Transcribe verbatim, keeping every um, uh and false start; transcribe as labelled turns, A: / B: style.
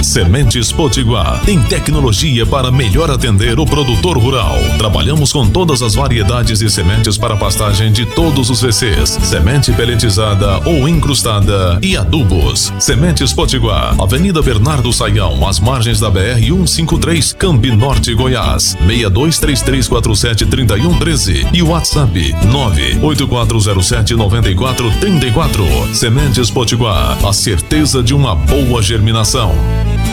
A: Sementes Potiguar tem tecnologia para melhor atender o produtor rural. Trabalhamos com todas as variedades de sementes para pastagem de todos os V Cs, semente peletizada ou incrustada e adubos. Sementes Potiguar, Avenida Bernardo Saião, às margens da B R cento e cinquenta e três, Campi Norte, Goiás, seis dois três três quatro sete três um um três e WhatsApp nove oito quatro zero sete nove quatro três quatro. Sementes Potiguar, a certeza de uma boa germinação.